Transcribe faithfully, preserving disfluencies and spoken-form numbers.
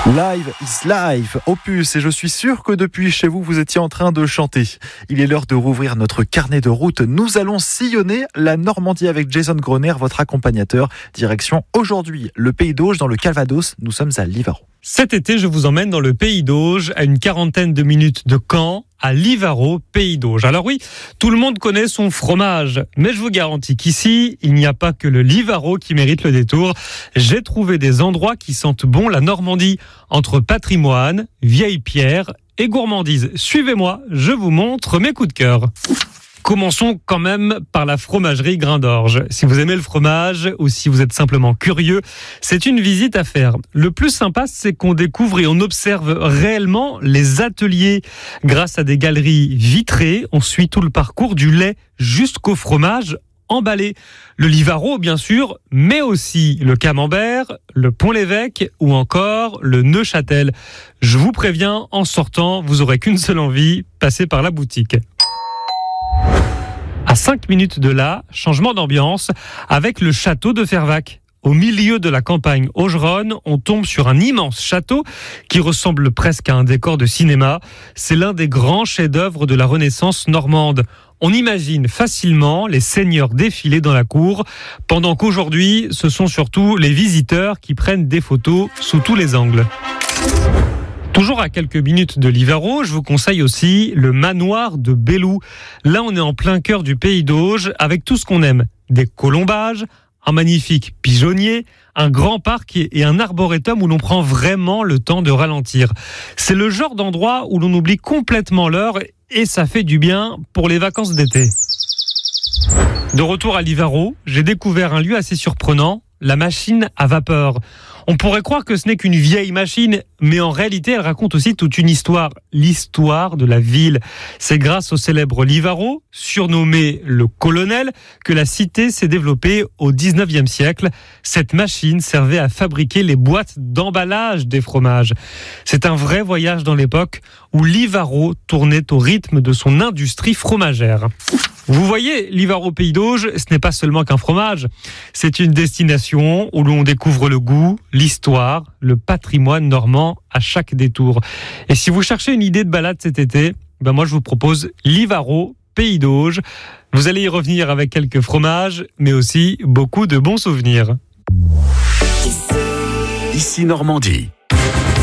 Live is life, Opus, et je suis sûr que depuis chez vous, vous étiez en train de chanter. Il est l'heure de rouvrir notre carnet de route. Nous allons sillonner la Normandie avec Jason Groner, votre accompagnateur. Direction aujourd'hui le Pays d'Auge dans le Calvados. Nous sommes à Livarot. Cet été, je vous emmène dans le Pays d'Auge, à une quarantaine de minutes de Caen, à Livarot, Pays d'Auge. Alors oui, tout le monde connaît son fromage, mais je vous garantis qu'ici, il n'y a pas que le Livarot qui mérite le détour. J'ai trouvé des endroits qui sentent bon la Normandie, entre patrimoine, vieilles pierres et gourmandise. Suivez-moi, je vous montre mes coups de cœur. Commençons quand même par la fromagerie Grain d'Orge. Si vous aimez le fromage ou si vous êtes simplement curieux, c'est une visite à faire. Le plus sympa, c'est qu'on découvre et on observe réellement les ateliers. Grâce à des galeries vitrées, on suit tout le parcours du lait jusqu'au fromage emballé. Le Livarot, bien sûr, mais aussi le Camembert, le Pont-l'Évêque ou encore le Neuchâtel. Je vous préviens, en sortant, vous n'aurez qu'une seule envie, passer par la boutique. À cinq minutes de là, changement d'ambiance avec le château de Fervaques. Au milieu de la campagne augeronne, on tombe sur un immense château qui ressemble presque à un décor de cinéma. C'est l'un des grands chefs-d'œuvre de la Renaissance normande. On imagine facilement les seigneurs défiler dans la cour, pendant qu'aujourd'hui, ce sont surtout les visiteurs qui prennent des photos sous tous les angles. Toujours à quelques minutes de Livarot, je vous conseille aussi le manoir de Belloux. Là, on est en plein cœur du Pays d'Auge avec tout ce qu'on aime. Des colombages, un magnifique pigeonnier, un grand parc et un arboretum où l'on prend vraiment le temps de ralentir. C'est le genre d'endroit où l'on oublie complètement l'heure et ça fait du bien pour les vacances d'été. De retour à Livarot, j'ai découvert un lieu assez surprenant, la machine à vapeur. On pourrait croire que ce n'est qu'une vieille machine, mais en réalité, elle raconte aussi toute une histoire, l'histoire de la ville. C'est grâce au célèbre Livarot, surnommé le Colonel, que la cité s'est développée au dix-neuvième siècle. Cette machine servait à fabriquer les boîtes d'emballage des fromages. C'est un vrai voyage dans l'époque où Livarot tournait au rythme de son industrie fromagère. Vous voyez, Livarot Pays d'Auge, ce n'est pas seulement qu'un fromage. C'est une destination où l'on découvre le goût, l'histoire, le patrimoine normand à chaque détour. Et si vous cherchez une idée de balade cet été, ben moi je vous propose Livarot Pays d'Auge. Vous allez y revenir avec quelques fromages, mais aussi beaucoup de bons souvenirs. Ici Normandie.